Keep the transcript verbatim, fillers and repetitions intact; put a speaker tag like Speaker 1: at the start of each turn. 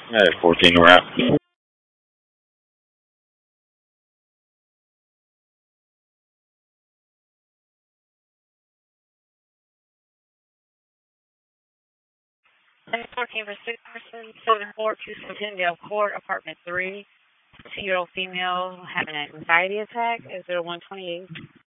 Speaker 1: At fourteen, we're out.
Speaker 2: And fourteen for six person, seven four two seven Dale Court, apartment three. Two year old female having an anxiety attack at zero one twenty eight.